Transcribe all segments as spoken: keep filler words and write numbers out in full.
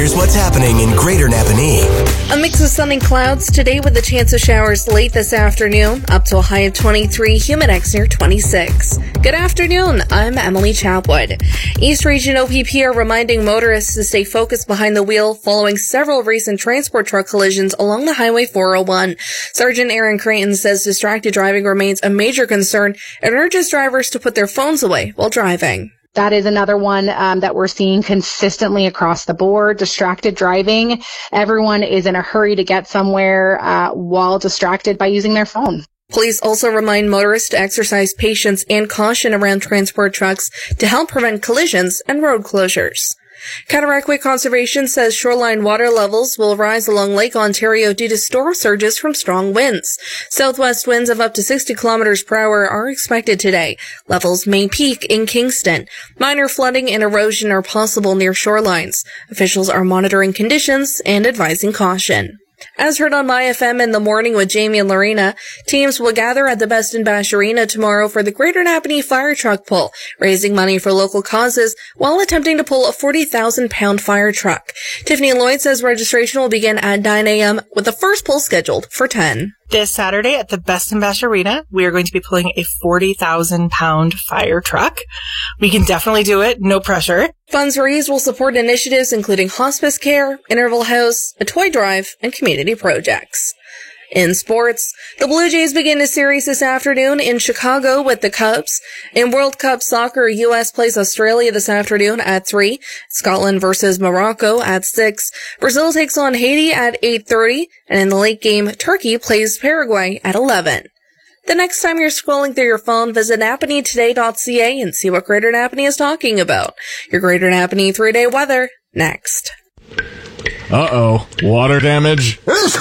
Here's what's happening in Greater Napanee. A mix of sun and clouds today with a chance of showers late this afternoon, up to a high of twenty-three, humid X near twenty-six. Good afternoon, I'm Emily Chapwood. East Region O P P are reminding motorists to stay focused behind the wheel following several recent transport truck collisions along the Highway four oh one. Sergeant Aaron Creighton says distracted driving remains a major concern and urges drivers to put their phones away while driving. That is another one um, that we're seeing consistently across the board. Distracted driving. Everyone is in a hurry to get somewhere uh, while distracted by using their phone. Police also remind motorists to exercise patience and caution around transport trucks to help prevent collisions and road closures. Cataraqui Conservation says shoreline water levels will rise along Lake Ontario due to storm surges from strong winds. Southwest winds of up to sixty kilometers per hour are expected today. Levels may peak in Kingston. Minor flooding and erosion are possible near shorelines. Officials are monitoring conditions and advising caution. As heard on My F M in the morning with Jamie and Lorena, teams will gather at the Best in Bash Arena tomorrow for the Greater Napanee Fire Truck Pull, raising money for local causes while attempting to pull a forty thousand pound fire truck. Tiffany Lloyd says registration will begin at nine a.m. with the first pull scheduled for ten. This Saturday at the Best in Bash Arena, we are going to be pulling a forty thousand pound fire truck. We can definitely do it, no pressure. Funds raised will support initiatives including hospice care, Interval House, a toy drive, and community projects. In sports, the Blue Jays begin a series this afternoon in Chicago with the Cubs. In World Cup soccer, U S plays Australia this afternoon at three, Scotland versus Morocco at six, Brazil takes on Haiti at eight thirty, and in the late game, Turkey plays Paraguay at eleven. The next time you're scrolling through your phone, visit napanee today dot c a and see what Greater Napanee is talking about. Your Greater Napanee three-day weather, next. Uh-oh. Water damage?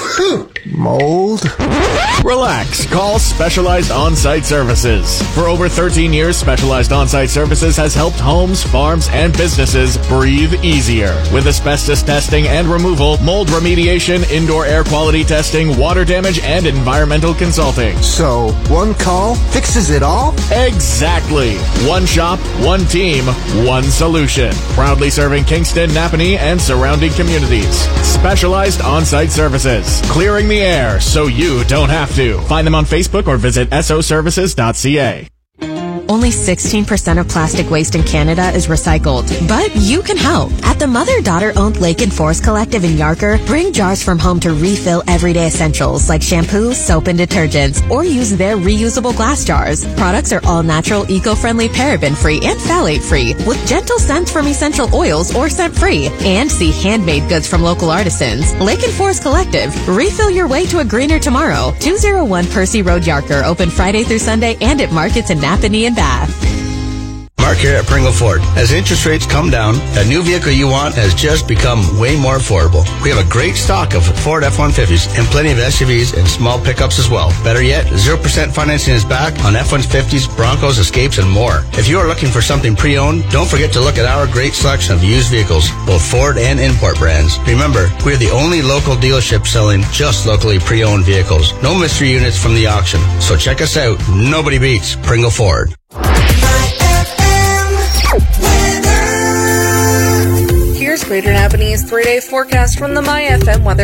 Mold? Relax. Call Specialized On-Site Services. For over thirteen years, Specialized On-Site Services has helped homes, farms, and businesses breathe easier. With asbestos testing and removal, mold remediation, indoor air quality testing, water damage, and environmental consulting. So, one call fixes it all? Exactly. One shop, one team, one solution. Proudly serving Kingston, Napanee, and surrounding communities. Specialized On-Site Services. Clearing the air so you don't have to. Find them on Facebook or visit s o services dot c a. Only sixteen percent of plastic waste in Canada is recycled, but you can help. At the mother-daughter-owned Lake and Forest Collective in Yarker, bring jars from home to refill everyday essentials like shampoo, soap, and detergents, or use their reusable glass jars. Products are all natural, eco-friendly, paraben-free, and phthalate-free, with gentle scents from essential oils or scent-free. And see handmade goods from local artisans. Lake and Forest Collective. Refill your way to a greener tomorrow. two oh one Percy Road, Yarker, open Friday through Sunday and at markets in Napanee and Bath. Mark here at Pringle Ford. As interest rates come down, that new vehicle you want has just become way more affordable. We have a great stock of Ford F one fifties and plenty of S U Vs and small pickups as well. Better yet, zero percent financing is back on F one fifties, Broncos, Escapes, and more. If you are looking for something pre-owned, don't forget to look at our great selection of used vehicles, both Ford and import brands. Remember, we're the only local dealership selling just locally pre-owned vehicles. No mystery units from the auction. So check us out. Nobody beats Pringle Ford. Here's Greater Napanee's three-day forecast from the My F M Weather